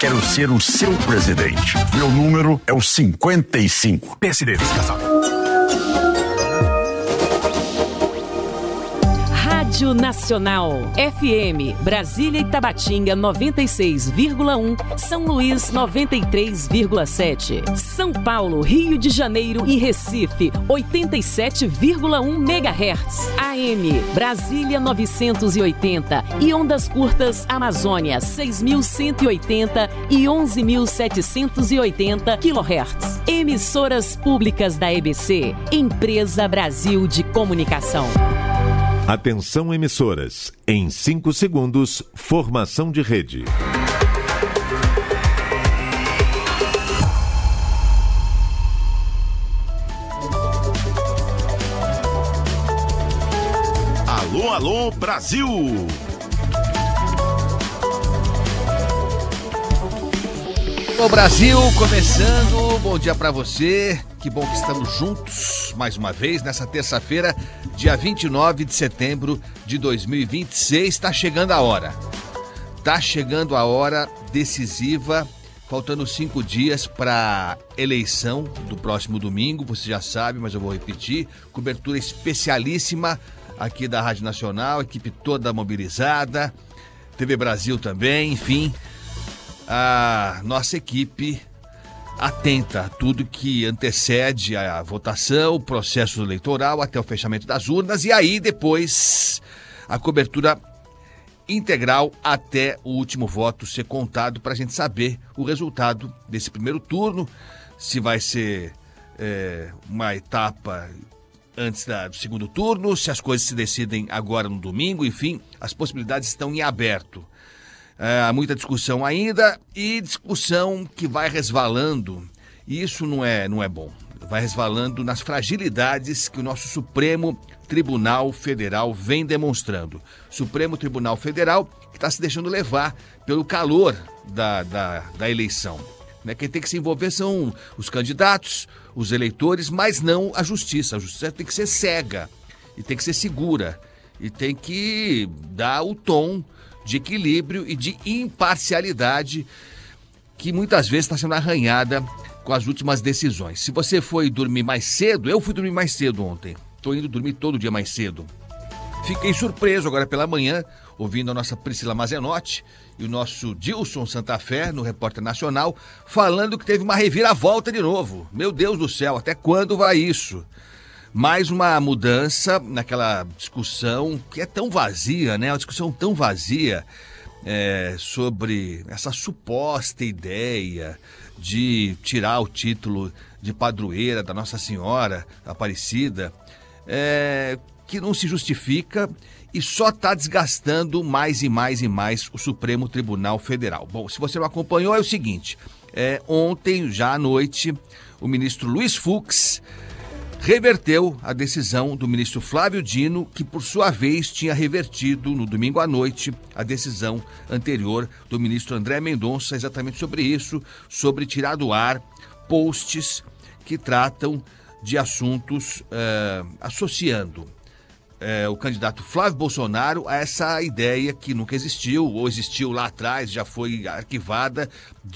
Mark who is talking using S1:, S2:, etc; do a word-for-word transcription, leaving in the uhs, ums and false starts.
S1: quero ser o seu presidente. Meu número é o cinquenta e cinco.
S2: P S D, vice-casal.
S3: Rádio Nacional, F M, Brasília e Tabatinga noventa e seis vírgula um, São Luís noventa e três vírgula sete, São Paulo, Rio de Janeiro e Recife oitenta e sete vírgula um megahertz, A M, Brasília novecentos e oitenta e ondas curtas Amazônia seis mil cento e oitenta e onze mil setecentos e oitenta quilohertz. Emissoras públicas da E B C, Empresa Brasil de Comunicação.
S4: Atenção, emissoras. Em cinco segundos, formação de rede.
S5: Alô, alô, Brasil!
S6: Alô, Brasil, começando. Bom dia pra você. Que bom que estamos juntos mais uma vez nessa terça-feira, dia vinte e nove de setembro de dois mil e vinte e seis. Tá chegando a hora. Tá chegando a hora decisiva. Faltando cinco dias para eleição do próximo domingo. Você já sabe, mas eu vou repetir. Cobertura especialíssima aqui da Rádio Nacional. Equipe toda mobilizada. T V Brasil também, enfim. A nossa equipe atenta a tudo que antecede a votação, o processo eleitoral até o fechamento das urnas e aí depois a cobertura integral até o último voto ser contado para a gente saber o resultado desse primeiro turno, se vai ser é, uma etapa antes da, do segundo turno, se as coisas se decidem agora no domingo, enfim, as possibilidades estão em aberto. Há é, muita discussão ainda e discussão que vai resvalando, e isso não é, não é bom, vai resvalando nas fragilidades que o nosso Supremo Tribunal Federal vem demonstrando. Supremo Tribunal Federal que está se deixando levar pelo calor da, da, da eleição. Né? Quem tem que se envolver são os candidatos, os eleitores, mas não a justiça. A justiça tem que ser cega e tem que ser segura e tem que dar o tom de equilíbrio e de imparcialidade que muitas vezes está sendo arranhada com as últimas decisões. Se você foi dormir mais cedo, eu fui dormir mais cedo ontem. Estou indo dormir todo dia mais cedo. Fiquei surpreso agora pela manhã, ouvindo a nossa Priscila Mazenotti e o nosso Dilson Santa Fé, no Repórter Nacional, falando que teve uma reviravolta de novo. Meu Deus do céu, até quando vai isso? Mais uma mudança naquela discussão que é tão vazia, né? Uma discussão tão vazia é, sobre essa suposta ideia de tirar o título de padroeira da Nossa Senhora Aparecida, é, que não se justifica e só está desgastando mais e mais e mais o Supremo Tribunal Federal. Bom, se você não acompanhou, é o seguinte, é, ontem, já à noite, o ministro Luiz Fux reverteu a decisão do ministro Flávio Dino, que por sua vez tinha revertido no domingo à noite a decisão anterior do ministro André Mendonça, exatamente sobre isso, sobre tirar do ar posts que tratam de assuntos uh, associando uh, o candidato Flávio Bolsonaro a essa ideia que nunca existiu, ou existiu lá atrás, já foi arquivada,